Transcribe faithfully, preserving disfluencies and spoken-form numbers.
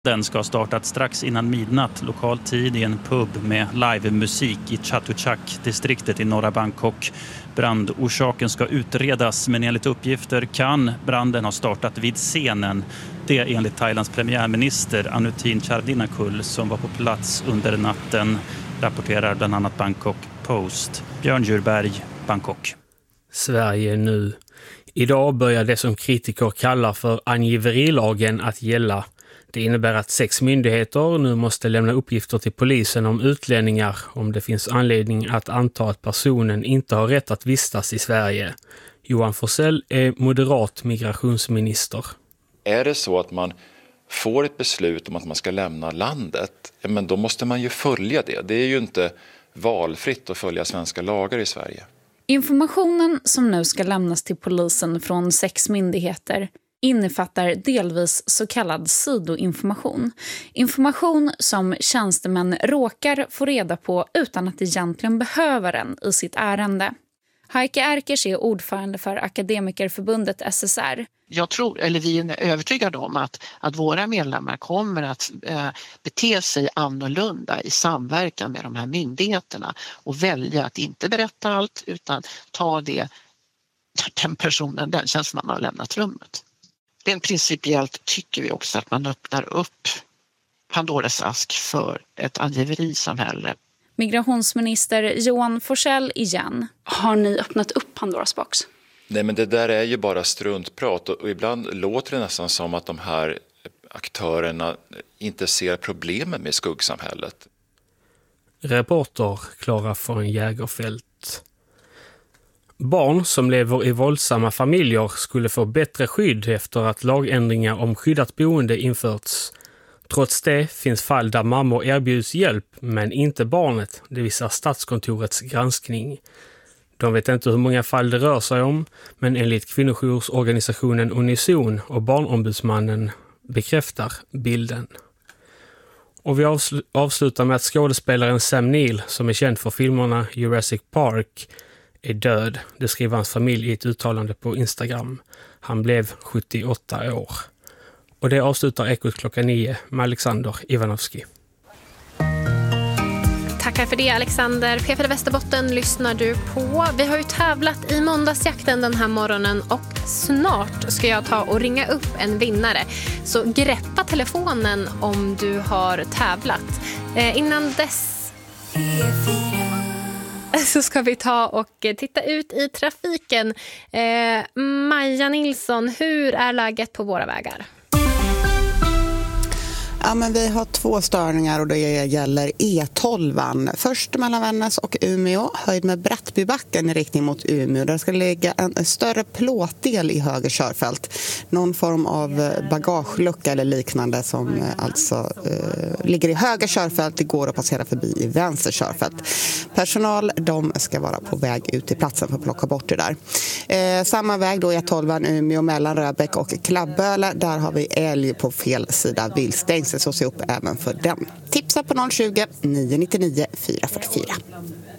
Den ska ha startat strax innan midnatt lokal tid i en pub med livemusik i Chatuchak-distriktet i norra Bangkok. Brandorsaken ska utredas, men enligt uppgifter kan branden ha startat vid scenen. Det är enligt Thailands premiärminister Anutin Charnvirakul som var på plats under natten, rapporterar bland annat Bangkok Post. Björn Djurberg, Bangkok. Sverige nu. Idag börjar det som kritiker kallar för angiverilagen att gälla. Det innebär att sex myndigheter nu måste lämna uppgifter till polisen om utlänningar om det finns anledning att anta att personen inte har rätt att vistas i Sverige. Johan Forsell är moderat migrationsminister. Är det så att man får ett beslut om att man ska lämna landet, ja, men då måste man ju följa det. Det är ju inte valfritt att följa svenska lagar i Sverige. Informationen som nu ska lämnas till polisen från sex myndigheter innefattar delvis så kallad sidoinformation. Information som tjänstemän råkar få reda på utan att egentligen behöver den i sitt ärende. Heike Erkers är ordförande för Akademikerförbundet S S R. Jag tror, eller vi är övertygade om att, att våra medlemmar kommer att eh, bete sig annorlunda i samverkan med de här myndigheterna och välja att inte berätta allt utan ta det den personen, den tjänstemannen har lämnat rummet. Rent principiellt tycker vi också att man öppnar upp Pandoras ask för ett angiverisamhälle. Migrationsminister Johan Forsell igen. Har ni öppnat upp Pandoras box? Nej, men det där är ju bara struntprat och ibland låter det nästan som att de här aktörerna inte ser problemen med skuggsamhället. Reporter Klara von Jägerfelt. Barn som lever i våldsamma familjer skulle få bättre skydd efter att lagändringar om skyddat boende införts. Trots det finns fall där mammor erbjuds hjälp men inte barnet, det visar Statskontorets granskning. De vet inte hur många fall det rör sig om, men enligt kvinnojousorganisationen Unison och Barnombudsmannen bekräftar bilden. Och vi avsl- avslutar med att skådespelaren Sam Neill, som är känd för filmerna Jurassic Park, är död. Det skriver hans familj i ett uttalande på Instagram. Han blev sjuttioåtta år. Och det avslutar Ekot klockan nio med Alexander Ivanovski. Tackar för det, Alexander. P F L Västerbotten lyssnar du på. Vi har ju tävlat i måndagsjakten den här morgonen och snart ska jag ta och ringa upp en vinnare. Så greppa telefonen om du har tävlat. Eh, innan dess så ska vi ta och titta ut i trafiken. Eh, Maja Nilsson, hur är läget på våra vägar? Ja, men vi har två störningar och det gäller E tolv. Först mellan Vännäs och Umeå, höjd med Brattbybacken i riktning mot Umeå. Där ska ligga en större plåtdel i höger körfält. Någon form av bagagelucka eller liknande som alltså eh, ligger i höger körfält. Det går att passera förbi i vänster körfält. Personal, de ska vara på väg ut till platsen för att plocka bort det där. Eh, samma väg då E tolv Umeå mellan Röbäck och Klabböle. Där har vi älg på fel sida vilstängs. Så se upp även för den. Tipsa på noll tjugo, nio nio nio, fyra fyra fyra.